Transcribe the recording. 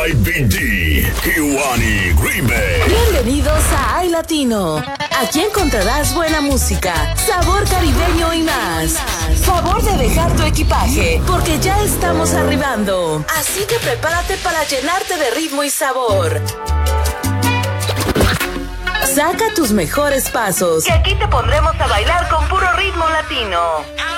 IBD, Kiwani Green Bay. Bienvenidos a iLatino. Aquí encontrarás buena música, sabor caribeño y más. Favor de dejar tu equipaje, porque ya estamos arribando. Así que prepárate para llenarte de ritmo y sabor. Saca tus mejores pasos, que aquí te pondremos a bailar con puro ritmo latino.